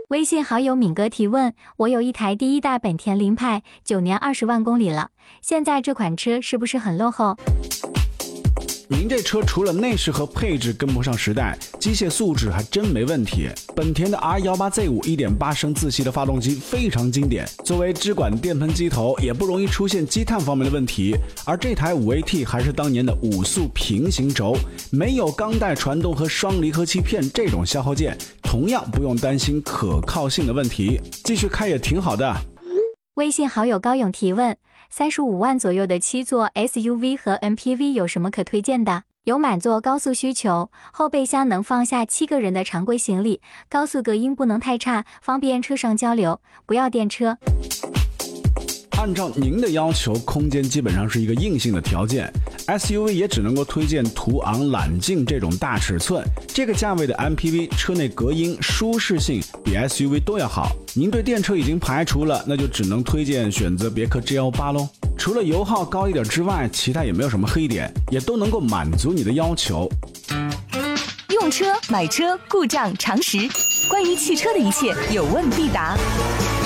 微信好友敏哥提问：我有一台第一代本田凌派，9年20万公里了，现在这款车是不是很落后？ 您这车除了内饰和配置跟不上时代，机械素质还真没问题。本田的 R18Z5 1.8升自吸的发动机非常经典，作为支管电喷机头，也不容易出现积碳方面的问题。而这台 5AT 还是当年的5速平行轴，没有钢带传动和双离合器片这种消耗件，同样不用担心可靠性的问题，继续开也挺好的。 微信好友高勇提问：35万左右的7座 SUV 和 MPV 有什么可推荐的？有满座高速需求，后备箱能放下7个人的常规行李，高速隔音不能太差，方便车上交流，不要电车。 按照您的要求，空间基本上是一个硬性的条件， SUV 也只能够推荐途昂、揽境这种大尺寸。这个价位的 MPV 车内隔音、舒适性比 SUV 都要好。您对电车已经排除了，那就只能推荐选择别克 GL8 咯。除了油耗高一点之外，其他也没有什么黑点，也都能够满足你的要求。 用车、买车、故障、常识，关于汽车的一切有问必答。